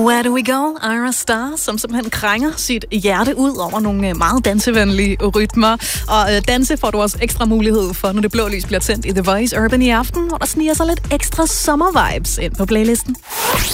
Where do we go? Ira Star, som simpelthen krænger sit hjerte ud over nogle meget dansevenlige rytmer. Og danse får du også ekstra mulighed for, når det blå lys bliver tændt i The Voice Urban i aften, hvor der sniger sig lidt ekstra sommervibes ind på playlisten.